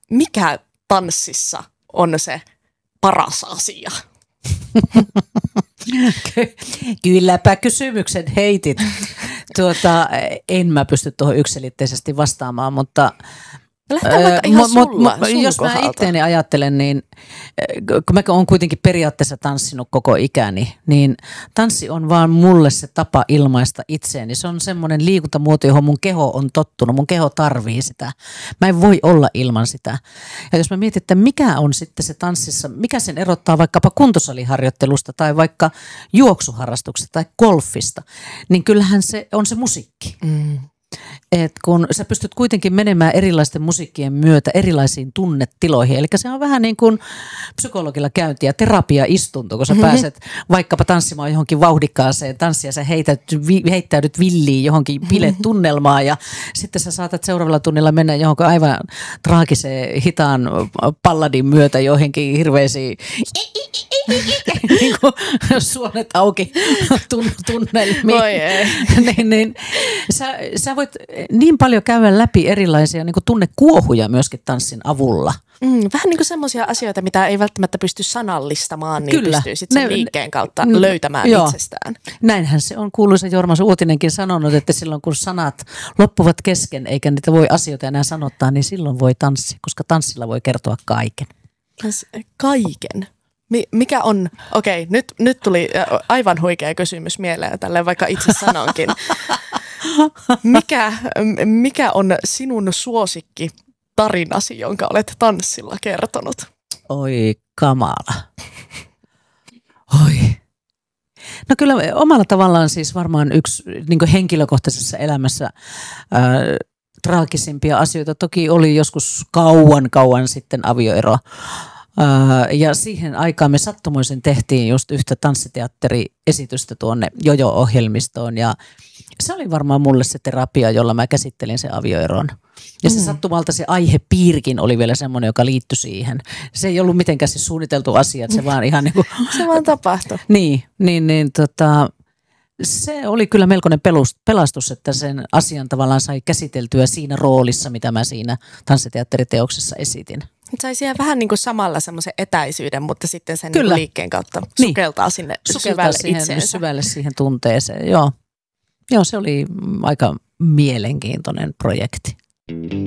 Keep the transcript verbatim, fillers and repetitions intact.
mikä tanssissa on se paras asia? Kylläpä kysymyksen heitit. Tuota, en mä pysty tuohon yksiselitteisesti vastaamaan, mutta Lähdetään vaikka ihan sulla, sun jos kohdalta. mä itteeni ajattelen, niin kun mä oon kuitenkin periaatteessa tanssinut koko ikäni, niin tanssi on vaan mulle se tapa ilmaista itseäni. Se on semmoinen liikuntamuoto, johon mun keho on tottunut. Mun keho tarvii sitä. Mä en voi olla ilman sitä. Ja jos mä mietin, että mikä on sitten se tanssissa, mikä sen erottaa vaikkapa kuntosaliharjoittelusta tai vaikka juoksuharrastuksesta tai golfista, niin kyllähän se on se musiikki. Mm. Et kun sä pystyt kuitenkin menemään erilaisten musiikkien myötä erilaisiin tunnetiloihin, eli se on vähän niin kuin psykologilla käynti ja terapia-istunto, kun sä pääset vaikkapa tanssimaan johonkin vauhdikkaaseen tanssia, sä heität, vi, heittäydyt villiin johonkin biletunnelmaan ja sitten sä saatat seuraavalla tunnilla mennä johonkin aivan traagiseen hitaan palladin myötä johonkin hirveisiin niin kuin suonet auki tunnelmiin. Voi ei. niin, niin, sä, sä voit niin paljon käydä läpi erilaisia niin kuin tunnekuohuja myöskin tanssin avulla. Mm, vähän niin kuin semmoisia asioita, mitä ei välttämättä pysty sanallistamaan, niin Kyllä. pystyy sitten sen Ne, liikkeen kautta ne, löytämään joo. itsestään. Näinhän se on kuuluisa Jorma Uutinenkin sanonut, että silloin kun sanat loppuvat kesken eikä niitä voi asioita enää sanottaa, niin silloin voi tanssia, koska tanssilla voi kertoa kaiken. Kaiken? Mikä on, okei, nyt, nyt tuli aivan huikea kysymys mieleen tälleen, vaikka itse sanonkin. Mikä, mikä on sinun suosikki tarinasi, jonka olet tanssilla kertonut? Oi kamala. Oi. No kyllä omalla tavallaan siis varmaan yksi niin kuin henkilökohtaisessa elämässä ää, traagisimpia asioita. Toki oli joskus kauan kauan sitten avioero. Ja siihen aikaan me sattumoisin tehtiin just yhtä tanssiteatteriesitystä tuonne Jojo-ohjelmistoon ja se oli varmaan mulle se terapia, jolla mä käsittelin sen avioeron. Ja se mm. sattumalta se aihepiirikin oli vielä semmoinen, joka liittyi siihen. Se ei ollut mitenkään se suunniteltu asia, että se vaan ihan niin kuin se vaan tapahtui. Niin, niin, niin tota, se oli kyllä melkoinen pelastus, että sen asian tavallaan sai käsiteltyä siinä roolissa, mitä mä siinä tanssiteatteriteoksessa esitin. Sai siellä vähän niin kuin samalla semmoisen etäisyyden, mutta sitten sen Kyllä. liikkeen kautta sukeltaa niin. sinne sukeltaa syvälle siihen, itseensä. syvälle siihen tunteeseen, joo. Joo, se oli aika mielenkiintoinen projekti.